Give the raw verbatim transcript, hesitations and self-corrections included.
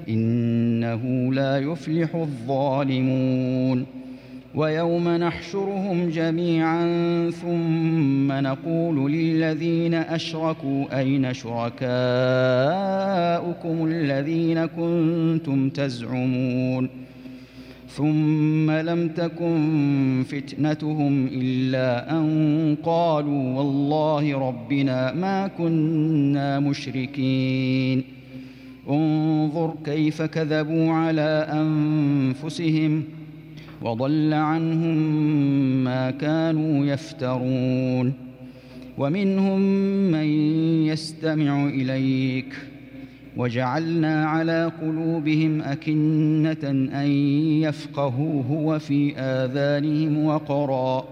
إنه لا يفلح الظالمون. ويوم نحشرهم جميعا ثم نقول للذين أشركوا أين شركاؤكم الذين كنتم تزعمون ثم لم تكن فتنتهم إلا أن قالوا والله ربنا ما كنا مشركين. انظر كيف كذبوا على أنفسهم وضل عنهم ما كانوا يفترون. ومنهم من يستمع إليك وجعلنا على قلوبهم أكنة أن يفقهوه وفي آذانهم وقرا